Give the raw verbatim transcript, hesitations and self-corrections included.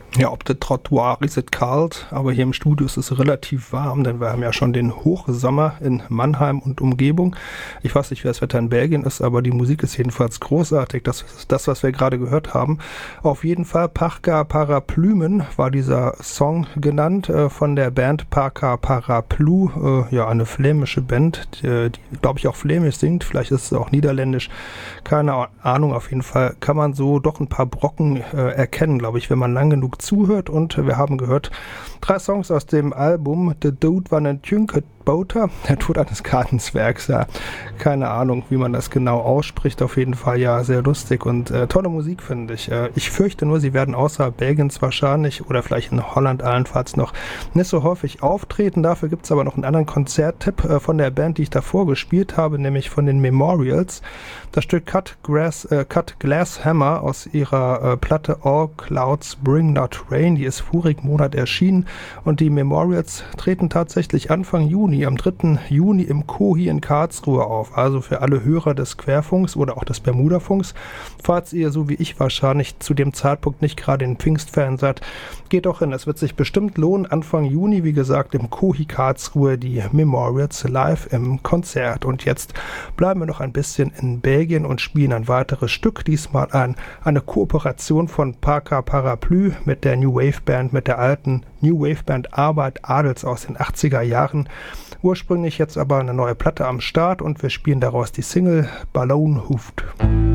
Ja, ob der Trottoir ist es kalt, aber hier im Studio ist es relativ warm, denn wir haben ja schon den Hochsommer in Mannheim und Umgebung. Ich weiß nicht, wie das Wetter in Belgien ist, aber die Musik ist jedenfalls großartig. Das ist das, was wir gerade gehört haben. Auf jeden Fall Parka Paraplumen war dieser Song genannt, äh, von der Band Parka Paraplu. Äh, ja, eine flämische Band, die, die glaube ich auch flämisch singt. Vielleicht ist es auch niederländisch. Keine Ahnung, auf jeden Fall kann man so doch ein paar Brocken äh, erkennen, glaube ich, wenn man lang genug zuhört. Und wir haben gehört drei Songs aus dem Album The Dude van den Tjunket Bouter, der Tod eines Gartenzwergs. Ja, keine Ahnung, wie man das genau ausspricht. Auf jeden Fall ja sehr lustig und äh, tolle Musik, finde ich. Äh, ich fürchte nur, sie werden außerhalb Belgiens wahrscheinlich oder vielleicht in Holland allenfalls noch nicht so häufig auftreten. Dafür gibt es aber noch einen anderen Konzerttipp äh, von der Band, die ich davor gespielt habe, nämlich von den Memorials. Das Stück Cut, Grass, äh, Cut Glass Hammer aus ihrer äh, Platte All Clouds Bring Not Rain, die ist vorigen Monat erschienen, und die Memorials treten tatsächlich Anfang Juni, am dritten Juni im Kohi in Karlsruhe auf. Also für alle Hörer des Querfunks oder auch des Bermudafunks, falls ihr so wie ich wahrscheinlich zu dem Zeitpunkt nicht gerade ein Pfingstfan seid, geht doch hin. Es wird sich bestimmt lohnen. Anfang Juni, wie gesagt, im Kohi Karlsruhe die Memorials live im Konzert. Und jetzt bleiben wir noch ein bisschen in Belgien und spielen ein weiteres Stück. Diesmal ein, eine Kooperation von Parka Paraplu mit der New Wave Band, mit der alten New Wave Band Arbeit Adels aus den achtziger Jahren. Ursprünglich jetzt aber eine neue Platte am Start und wir spielen daraus die Single Balloon Hoofed.